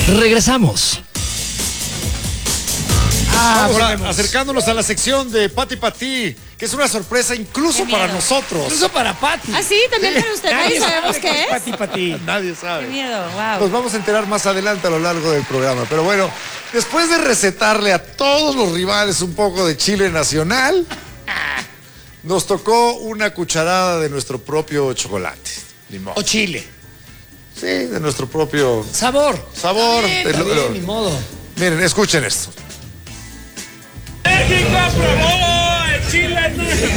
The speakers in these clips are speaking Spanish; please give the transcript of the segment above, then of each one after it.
Regresamos. Vamos acercándonos a la sección de Pati Pati, que es una sorpresa incluso para nosotros. Incluso para Pati. Ah, sí, también para usted. Nadie sabemos qué es. Pati Pati. Nadie sabe. Qué miedo, wow. Nos vamos a enterar más adelante a lo largo del programa. Pero bueno, después de recetarle a todos los rivales un poco de chile nacional, nos tocó una cucharada de nuestro propio chocolate. Limón. O chile. Sí, de nuestro propio Sabor. sabor. Está bien, ni modo. Miren, escuchen esto. México aprobó el Chile.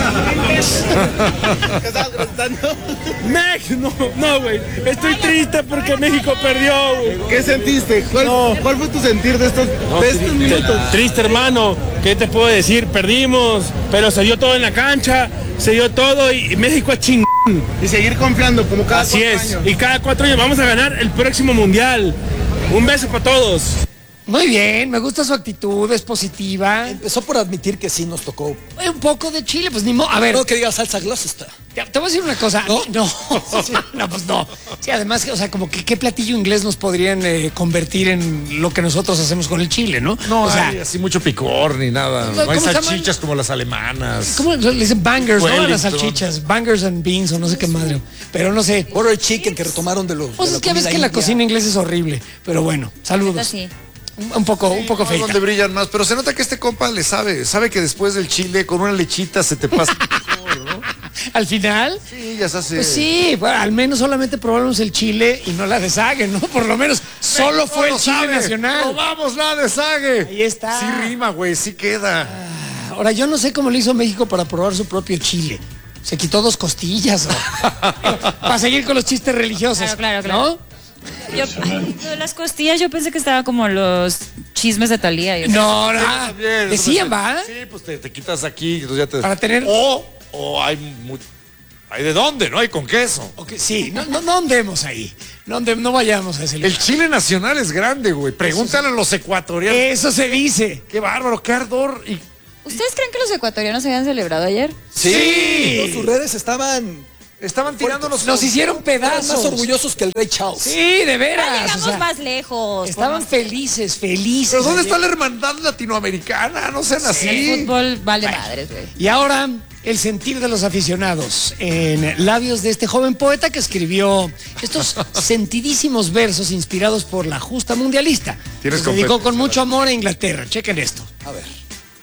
¿Qué estabas gritando? México, no, güey. Estoy triste porque México perdió, güey. ¿Qué sentiste? ¿Cuál fue tu sentir de estos minutos? Triste, hermano. ¿Qué te puedo decir? Perdimos, pero se dio todo en la cancha, se dio todo y México es chingón. Y seguir confiando como cada Así 4 es. años. Y cada 4 años vamos a ganar el próximo mundial. Un beso para todos. Muy bien, me gusta su actitud, es positiva. Empezó por admitir que sí nos tocó. Un poco de chile, pues ni modo. A ver, No que diga salsa Gloucester. te voy a decir una cosa. No, sí, no, pues no. Sí, además, o sea, como que qué platillo inglés nos podrían convertir en lo que nosotros hacemos con el chile, ¿no? No o sea, hay así mucho picor ni nada. No hay ¿cómo se salchichas llaman? como las alemanas. ¿cómo le dicen bangers, no? A las Wellington. salchichas, bangers and beans o no sé qué madre. Pero no sé. Butter chicken que retomaron de los. Pues de es que ves comida que la india. cocina inglesa es horrible. Pero bueno, saludos. Sí. Un poco No, fea. donde brillan más, pero se nota que este compa le sabe que después del chile con una lechita se te pasa mejor, ¿no? Al final, Sí, ya se hace. pues sí, bueno, al menos solamente probamos el chile y no la desaguen, ¿no? Por lo menos solo fue el chile nacional. Probamos la de Sague. Ahí está. Sí rima, güey, sí queda. Ahora, yo no sé cómo le hizo México para probar su propio chile. Se quitó 2 costillas. Para seguir con los chistes religiosos. Claro. ¿No? Yo, lo de las costillas, yo pensé que estaba como los chismes de Thalía. No, También, decían, eso ¿va? Sí, pues te quitas aquí, entonces ya te. Para tener- O hay de dónde, ¿no? Hay con queso. Ok, sí, no andemos ahí. No vayamos a ese lugar. El chile nacional es grande, güey. Pregúntale a los ecuatorianos. Eso se dice. Qué bárbaro, qué ardor. Y ¿Ustedes creen que los ecuatorianos habían celebrado ayer? Sí. Todas sus redes estaban estaban tirándonos. Nos hicieron más pedazos. orgullosos que el rey Charles. Sí, de veras. Ah, llegamos o sea, más lejos. estaban felices. Pero ¿dónde ayer. está la hermandad latinoamericana? No sean El así. fútbol vale madres, güey. Y ahora, el sentir de los aficionados en labios de este joven poeta que escribió estos sentidísimos versos inspirados por la justa mundialista. Tienes Se dedicó competencia, con mucho amor a Inglaterra. Chequen esto. A ver.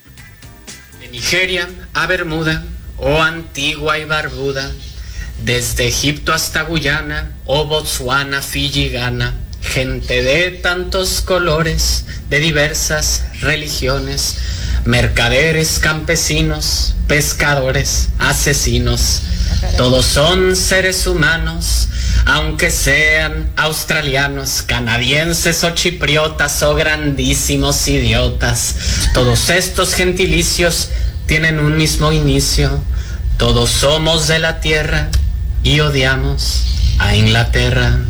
De Nigeria a Bermuda, oh Antigua y Barbuda, desde Egipto hasta Guyana, oh Botsuana, Fiji, Ghana, gente de tantos colores, de diversas religiones, mercaderes, campesinos, pescadores, asesinos, todos son seres humanos, aunque sean australianos, canadienses o chipriotas o grandísimos idiotas. Todos estos gentilicios tienen un mismo inicio. Todos somos de la tierra y odiamos a Inglaterra.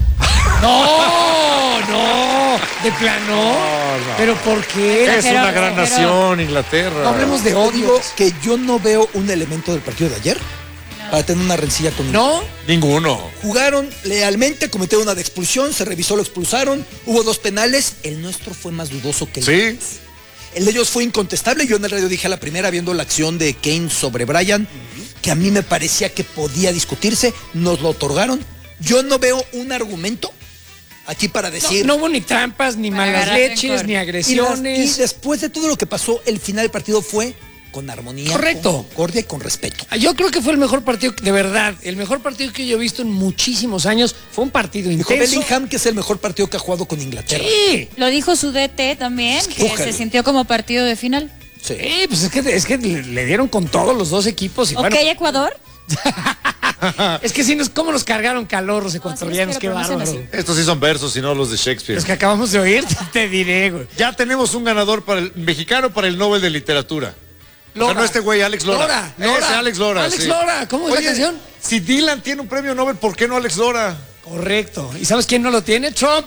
No, de plano. ¿Pero por qué? Es una gran nación, Inglaterra. No hablemos de Digo odio. que yo no veo un elemento del partido de ayer para tener una rencilla con ¿No? Ninguno. Jugaron lealmente, cometieron una de expulsión, se revisó, lo expulsaron, hubo 2 penales, el nuestro fue más dudoso que el de Sí. ellos. El de ellos fue incontestable, yo en el radio dije a la primera viendo la acción de Kane sobre Bryan, que a mí me parecía que podía discutirse, nos lo otorgaron. Yo no veo un argumento aquí para decir... No hubo ni trampas, ni Para malas agarrar leches, rencor. ni y agresiones. después de todo lo que pasó, el final del partido fue con armonía, Correcto. con concordia y con respeto. Yo creo que fue el mejor partido, de verdad, el mejor partido que yo he visto en muchísimos años. Fue un partido Dijo intenso. Bellingham que es el mejor partido que ha jugado con Inglaterra. Sí. Lo dijo su DT también, que Ojalá. se sintió como partido de final. Sí. Sí, pues es que le dieron con todos los 2 equipos. Y Ok, bueno, Ecuador. es que sí, cómo nos cargaron calor los ecuatorianos, sí, qué pero no sean bárbaro. así. Estos sí son versos y no los de Shakespeare. Los que acabamos de oír, te diré, güey. Ya tenemos un ganador para el mexicano para el Nobel de Literatura. O sea, no este güey, Alex Lora. Lora. Ese, Alex Lora. Alex sí. Lora, ¿cómo es la Oye, canción? Si Dylan tiene un premio Nobel, ¿por qué no Alex Lora? Correcto. ¿Y sabes quién no lo tiene? Trump.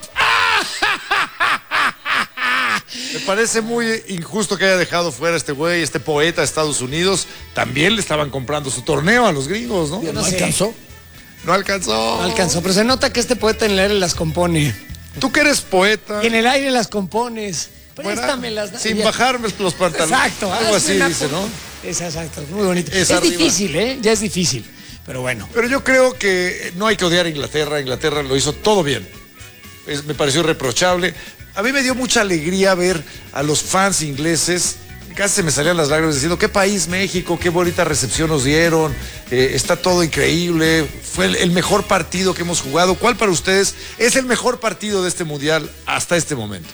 Me parece muy injusto que haya dejado fuera este güey, este poeta de Estados Unidos. También le estaban comprando su torneo a los gringos, ¿no? No sé. alcanzó. No alcanzó. No alcanzó, pero se nota que este poeta en leer las compone. Tú que eres poeta. Y en el aire las compones. ¿verdad? Préstamelas. Sin Ya. bajarme los pantalones. Exacto. Algo así hazme una dice, ¿no? Exacto, muy bonito. Es Es arriba. difícil, ¿eh? Ya es difícil. Pero bueno. Pero yo creo que no hay que odiar a Inglaterra. Inglaterra lo hizo todo bien. Me pareció irreprochable. A mí me dio mucha alegría ver a los fans ingleses. Casi se me salían las lágrimas diciendo, qué país México, qué bonita recepción nos dieron, está todo increíble, fue el mejor partido que hemos jugado. ¿Cuál para ustedes es el mejor partido de este mundial hasta este momento?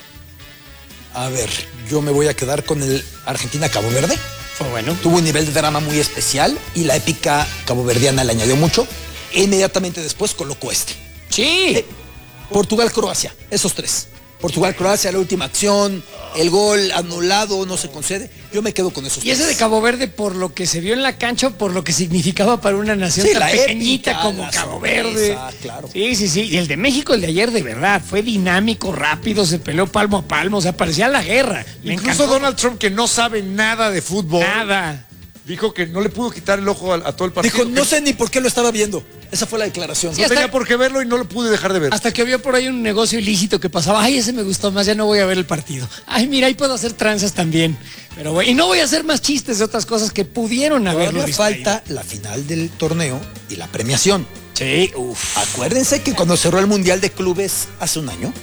A ver, yo me voy a quedar con el Argentina-Cabo Verde. Fue bueno. Tuvo un nivel de drama muy especial y la épica caboverdiana le añadió mucho. E inmediatamente después colocó este. Sí. Portugal-Croacia, esos tres. Portugal-Croacia, la última acción, el gol anulado, no se concede. Yo me quedo con esos Y ese tres. de Cabo Verde, por lo que se vio en la cancha, por lo que significaba para una nación Sí, tan la pequeñita épica, como la Cabo sorpresa, Verde. claro. Sí, sí, sí. Y el de México, el de ayer, de verdad, fue dinámico, rápido, se peleó palmo a palmo, o sea, parecía la guerra. Me Incluso encantó. Donald Trump, que no sabe nada de fútbol, Nada. dijo que no le pudo quitar el ojo a todo el partido. Dijo, no que sé ni por qué lo estaba viendo. Esa fue la declaración. Sí, no hasta- tenía por qué verlo y no lo pude dejar de ver. Hasta que vio por ahí un negocio ilícito que pasaba. Ay, ese me gustó más, ya no voy a ver el partido. Ay, mira, ahí puedo hacer tranzas también. Pero bueno, y no voy a hacer más chistes de otras cosas que pudieron haberlo Todavía distraído. falta la final del torneo y la premiación. Sí, uff. Acuérdense que cuando cerró el Mundial de Clubes hace un año,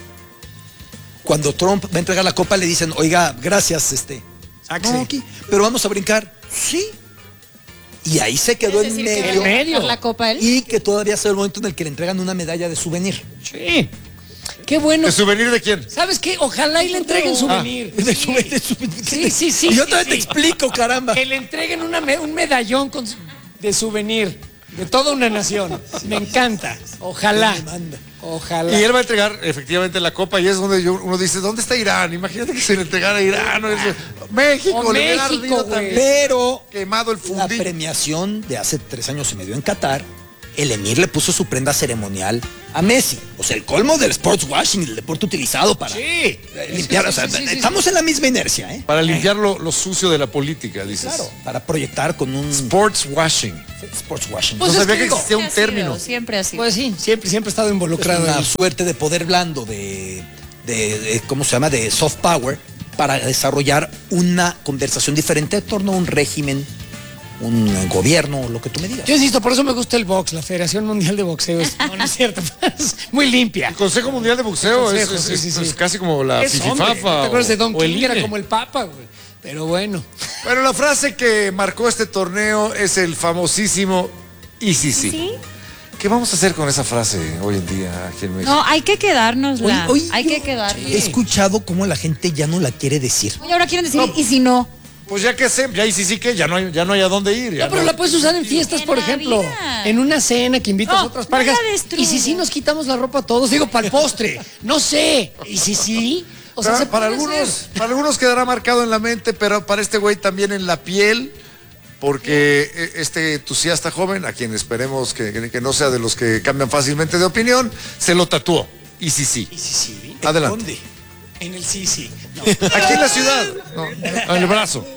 cuando Trump va a entregar la copa, le dicen, oiga, gracias, Sáquese. no, aquí, pero vamos a brincar. Sí. Y ahí se quedó en medio. En medio. la copa él. Y que todavía es el momento en el que le entregan una medalla de souvenir. Sí. Qué bueno. ¿El souvenir de quién? ¿Sabes qué? Ojalá y le entreguen souvenir. De Sí. souvenir. Sí, sí, sí. Y yo sí, todavía te sí. explico, caramba. Que le entreguen un medallón de souvenir de toda una nación. Me encanta. Ojalá. Me manda. Ojalá. Y él va a entregar efectivamente la copa y es donde uno dice, ¿dónde está Irán? Imagínate que se le entregara a Irán. ¿No? México, O le hubiera México, ardido güey. también. Pero Quemado el la fundillo. premiación de hace 3 años y medio en Qatar, el emir le puso su prenda ceremonial a Messi. O sea, el colmo del sports washing, el deporte utilizado para Sí. limpiar. O sea, Sí, sí, sí, estamos en la misma inercia, ¿eh? Para limpiar lo sucio de la política, dices. Claro, para proyectar con un Sports washing. sports washing. Pues no es sabía que que digo, existía un Siempre ha sido, término. Siempre ha sido. Pues sí, siempre he estado Es involucrado una en suerte de poder blando, de ¿cómo se llama? De soft power, para desarrollar una conversación diferente en torno a un régimen, un gobierno, lo que tú me digas. Yo insisto, por eso me gusta el box, la Federación Mundial de Boxeo. No es cierto. Es muy limpia. El Consejo Mundial de Boxeo El es, Consejo, es- sí, es- sí, es sí. casi como la Es hombre. Fififafa. ¿Te acuerdas de Don o el King? Era INE. como el Papa, güey. Pero bueno. Bueno, la frase que marcó este torneo es el famosísimo y sí, sí. ¿Sí? ¿Qué vamos a hacer con esa frase hoy en día aquí en México? No, hay que quedárnosla. Hay yo que quedarnos. he escuchado cómo la gente ya no la quiere decir. Y ahora quieren decir, ¿y si no? Pues ya que sé, ya y sí, sí que ya no hay a dónde ir. ya No, pero no. la puedes usar en fiestas, En por la ejemplo. vida. En una cena que invitas No, a otras no parejas. la destruyas. Y si sí nos quitamos la ropa todos, digo, para el postre. No sé. Y si sí. O sea, se para puede algunos, hacer. para algunos quedará marcado en la mente, pero para este güey también en la piel, porque este entusiasta joven, a quien esperemos que no sea de los que cambian fácilmente de opinión, se lo tatuó. Y sí, sí. Y si sí. Adelante. ¿Dónde? En el sí, sí. No. Aquí en la ciudad. No, en el brazo.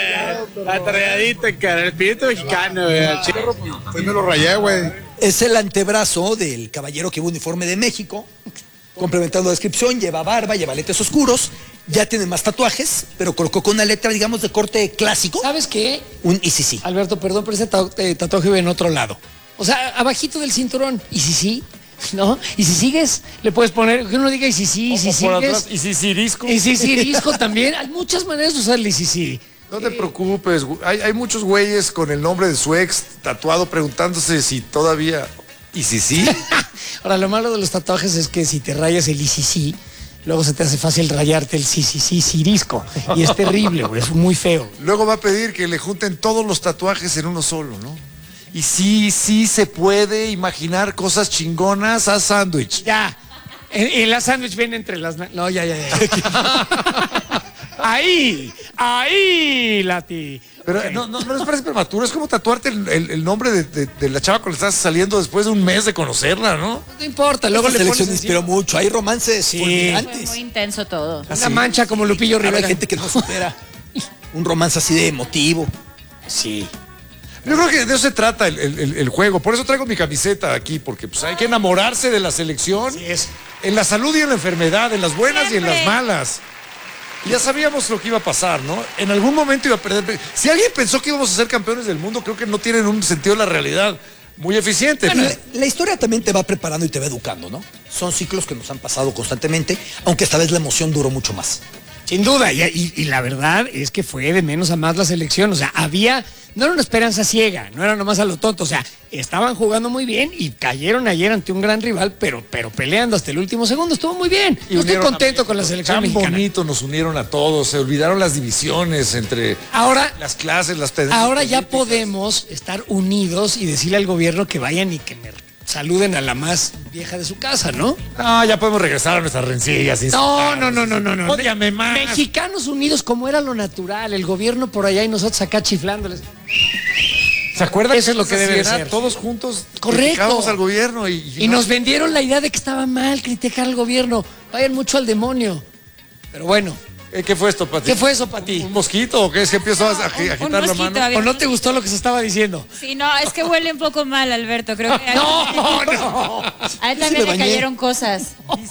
Atrayadito, cara, el espíritu mexicano, Pues me lo rayé, güey. Es el antebrazo del caballero que lleva uniforme de México. Complementando la descripción, lleva barba, lleva lentes oscuros, ya tiene más tatuajes, pero colocó con una letra, digamos, de corte clásico, ¿Sabes qué? un y sí, sí. Alberto, perdón, pero ese tatuaje vive en otro lado. O sea, abajito del cinturón. Y si sí, ¿no? Y si sigues, le puedes poner, que uno diga y si sí, y si O por sigues. atrás. Y sí, sí, disco. Y si sí, disco también. Hay muchas maneras de usar el y si sí. No te preocupes, hay muchos güeyes con el nombre de su ex tatuado preguntándose si todavía. Y si sí. Ahora, lo malo de los tatuajes es que si te rayas el y si sí, luego se te hace fácil rayarte el sí, sí, sí, cirisco. Y es terrible, güey, es muy feo. Luego va a pedir que le junten todos los tatuajes en uno solo, ¿no? Y sí, sí se puede imaginar cosas chingonas a sándwich. Ya. En la sándwich viene entre las... No, ya. Ahí, Lati. Pero Ok. no les parece prematuro, es como tatuarte el nombre de la chava con la que estás saliendo después de un mes de conocerla, ¿no? No importa, luego Esta le selección pones inspiró encima mucho, hay romances Sí. Fue fulminantes. muy intenso todo. una mancha como Lupillo Habrá Rivera. gente que no supera un romance así de emotivo. Sí. Yo creo que de eso se trata el juego, por eso traigo mi camiseta aquí, porque pues hay que enamorarse de la selección. Así es. En la salud y en la enfermedad, en las buenas y en las Siempre. malas. Y ya sabíamos lo que iba a pasar, ¿no? En algún momento iba a perder. Si alguien pensó que íbamos a ser campeones del mundo, creo que no tienen un sentido de la realidad muy eficiente. Bueno, la historia también te va preparando y te va educando, ¿no? Son ciclos que nos han pasado constantemente, aunque esta vez la emoción duró mucho más. Sin duda, y la verdad es que fue de menos a más la selección. O sea, no era una esperanza ciega, no era nomás a lo tonto. O sea, estaban jugando muy bien y cayeron ayer ante un gran rival, pero peleando hasta el último segundo. Estuvo muy bien. Y Yo estoy unieron contento con la selección Tan mexicana. bonito, nos unieron a todos, se olvidaron las divisiones entre Ahora, las clases, las ahora ya políticas. podemos estar unidos y decirle al gobierno que vayan y que me saluden a la más vieja de su casa, ¿no? No, ya podemos regresar a nuestras rencillas. No. Ódiame más. Mexicanos unidos como era lo natural, el gobierno por allá y nosotros acá chiflándoles. ¿Se acuerdan? Eso es lo que debe de ser. Todos juntos Correcto. criticábamos al gobierno Y nos vendieron la idea de que estaba mal criticar al gobierno. Vayan mucho al demonio. Pero bueno, ¿Qué fue esto, Pati? ¿qué fue eso para ti? ¿Un mosquito o qué? ¿Es que empiezo a agitar la mosquito, mano? había- ¿O no te gustó lo que se estaba diciendo? Sí, no, es que huele un poco mal, Alberto. Creo que No. a él Sí también me le bañé. cayeron cosas.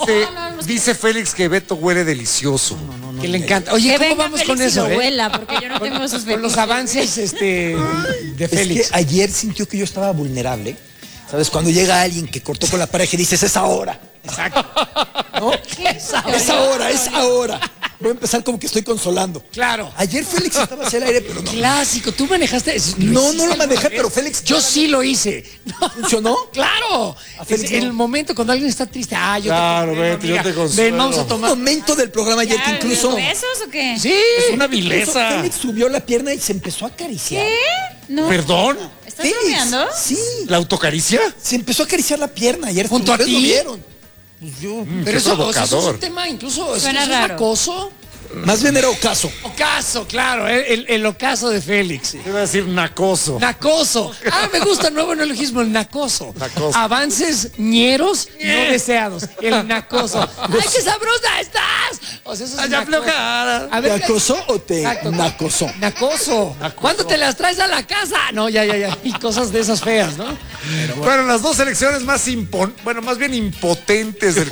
Dice Félix que Beto huele delicioso. Que le encanta. Oye, Que ¿cómo venga vamos Félix con y eso? lo huela, porque yo no tengo esos Con los fetiches. avances de Es Félix. que ayer sintió que yo estaba vulnerable. ¿Sabes? Cuando llega alguien que cortó con la pareja y dices, es ahora. Exacto. ¿No? Es ahora. Es ahora. Voy a empezar como que estoy consolando. Claro. Ayer Félix estaba hacia el aire, pero no. Clásico. ¿Tú manejaste? No hiciste lo manejé, alguna vez? pero Félix- Yo sí lo hice. No. ¿Funcionó? Claro. A Félix En no. el momento cuando alguien está triste. Yo Claro, te comprendo, vete, yo amiga. te consuelo. Ven, vamos a Un tomar. momento del programa ayer que ¿Ya, incluso... los besos o qué? Sí. Es una incluso vileza. Félix subió la pierna y se empezó a acariciar. ¿Qué? No. ¿Perdón? ¿Estás Félix, bromeando? Sí. ¿La autocaricia? Se empezó a acariciar la pierna ayer. ¿Junto a ¿Ustedes ti? lo vieron? Pues yo... Pero Qué eso, o sea, eso es provocador. un tema incluso. Suena ¿eso es raro. acoso? Más bien era ocaso. Ocaso, claro. El ocaso de Félix. Iba a decir nacoso. Nacoso. Ah, me gusta el nuevo neologismo, el nacoso. Nacoso. Avances ñeros no deseados. El nacoso. ¡Ay, qué sabrosa estás! O sea, eso es Ay, ya nacoso. aflojar. A ¿Te ver, acosó o te Exacto. nacosó? Nacoso. ¿Cuándo te las traes a la casa? No, ya. Y cosas de esas feas, ¿no? Bueno, las dos selecciones más más bien impotentes del